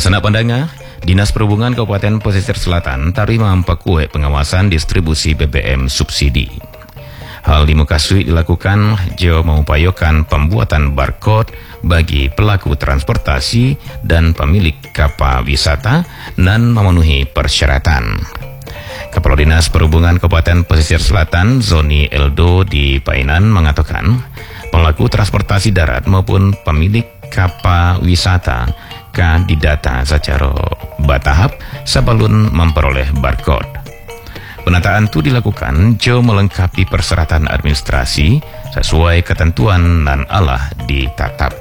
Sanak pandanga, Dinas Perhubungan Kabupaten Pesisir Selatan tarima kue pengawasan distribusi BBM subsidi. Hal di Mukasui dilakukan jo mengupayakan pembuatan barcode bagi pelaku transportasi dan pemilik kapal wisata dan memenuhi persyaratan. Kepala Dinas Perhubungan Kabupaten Pesisir Selatan Zoni Eldo di Painan mengatakan pelaku transportasi darat maupun pemilik kapal wisata didata secara bertahap sebelum memperoleh barcode. Penataan itu dilakukan jo melengkapi persyaratan administrasi sesuai ketentuan dan Allah ditetapkan.